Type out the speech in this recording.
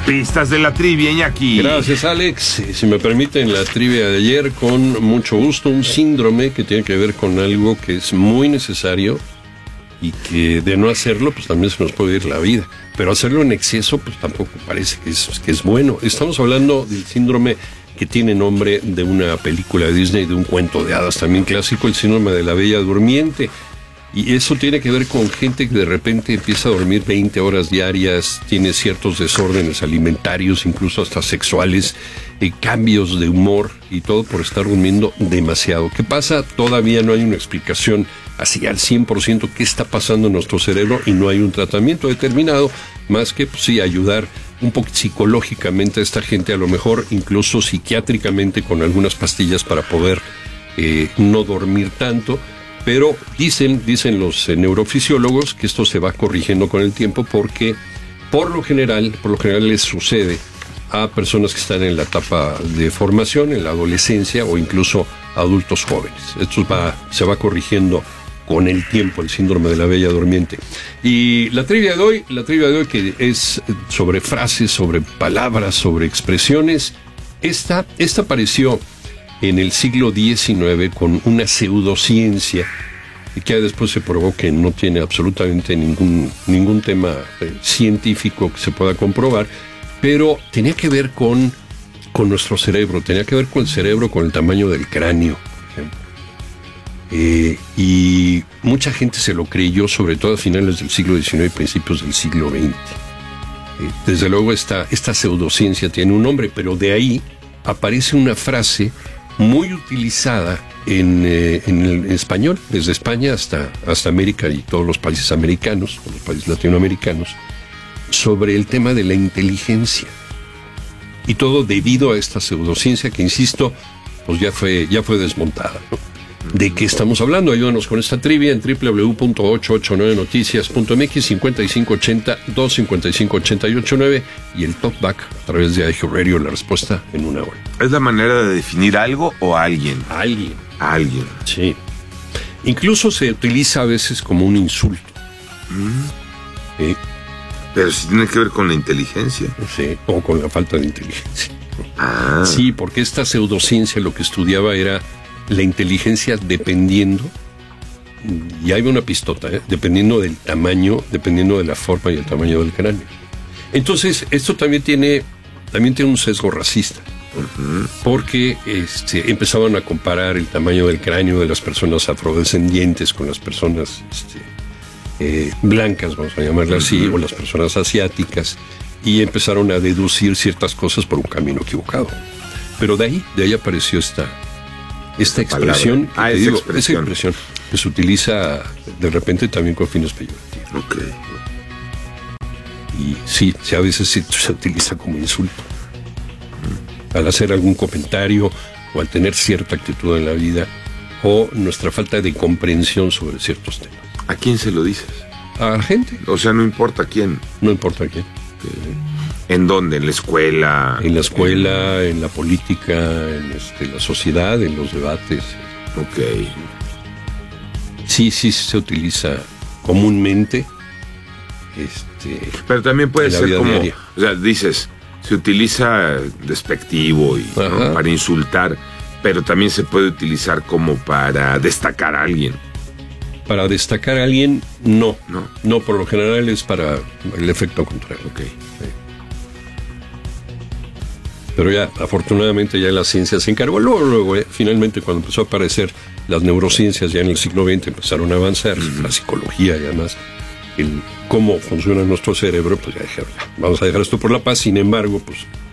Pistas de la trivia, Iñaki. Gracias, Alex. Si me permiten, la trivia de ayer, con mucho gusto, un síndrome que tiene que ver con algo que es muy necesario y que de no hacerlo, pues también se nos puede ir la vida. Pero hacerlo en exceso, pues tampoco parece que es bueno. Estamos hablando del síndrome que tiene nombre de una película de Disney, de un cuento de hadas también clásico, el síndrome de la Bella Durmiente. Y eso tiene que ver con gente que de repente empieza a dormir 20 horas diarias, tiene ciertos desórdenes alimentarios, incluso hasta sexuales, cambios de humor y todo por estar durmiendo demasiado. ¿Qué pasa? Todavía no hay una explicación así al 100% qué está pasando en nuestro cerebro y no hay un tratamiento determinado, más que pues, sí ayudar un poco psicológicamente a esta gente, a lo mejor incluso psiquiátricamente con algunas pastillas para poder no dormir tanto. Pero dicen los neurofisiólogos que esto se va corrigiendo con el tiempo porque por lo general les sucede a personas que están en la etapa de formación, en la adolescencia o incluso adultos jóvenes. Esto se va corrigiendo con el tiempo, el síndrome de la Bella Durmiente. Y la trivia de hoy que es sobre frases, sobre palabras, sobre expresiones, esta apareció en el siglo XIX con una pseudociencia que después se probó que no tiene absolutamente ningún tema científico que se pueda comprobar, pero tenía que ver con nuestro cerebro, tenía que ver con el cerebro, con el tamaño del cráneo, por ejemplo. Y mucha gente se lo creyó, sobre todo a finales del siglo XIX y principios del siglo XX. Desde luego esta pseudociencia tiene un nombre, pero de ahí aparece una frase muy utilizada en el español, desde España hasta América y todos los países americanos, los países latinoamericanos, sobre el tema de la inteligencia. Y todo debido a esta pseudociencia que, insisto, pues ya fue desmontada, ¿no? ¿De qué estamos hablando? Ayúdanos con esta trivia en www.889noticias.mx, 5580-255-8889 y el talkback a través de iHeart Radio, la respuesta en una hora. ¿Es la manera de definir algo o a alguien? A alguien. A alguien. Sí. Incluso se utiliza a veces como un insulto. Sí. Pero sí tiene que ver con la inteligencia. Sí, o con la falta de inteligencia. Ah. Sí, porque esta pseudociencia lo que estudiaba era la inteligencia dependiendo, y hay una pistota, dependiendo del tamaño, dependiendo de la forma y el tamaño del cráneo. Entonces, esto también tiene un sesgo racista, porque empezaban a comparar el tamaño del cráneo de las personas afrodescendientes con las personas blancas, vamos a llamarla así, o las personas asiáticas, y empezaron a deducir ciertas cosas por un camino equivocado. Pero de ahí apareció esta expresión, esa expresión que se utiliza de repente también con fines peyorativos. Okay. Y sí, a veces se utiliza como insulto. Al hacer algún comentario o al tener cierta actitud en la vida o nuestra falta de comprensión sobre ciertos temas. ¿A quién se lo dices? A la gente. O sea, no importa quién. No importa quién. ¿En dónde? ¿En la escuela? En la escuela, en la política, en la sociedad, en los debates. Ok. Sí, se utiliza comúnmente. Pero también puede ser como, diaria. O sea, dices, se utiliza despectivo y ¿no? para insultar, pero también se puede utilizar como para destacar a alguien. Para destacar a alguien, no. No, por lo general es para el efecto contrario. Ok. Sí. Pero ya, afortunadamente, ya la ciencia se encargó. Luego, finalmente, cuando empezó a aparecer las neurociencias, ya en el siglo XX empezaron a avanzar, la psicología y además el cómo funciona nuestro cerebro, pues ya dijeron, vamos a dejar esto por la paz. Sin embargo, pues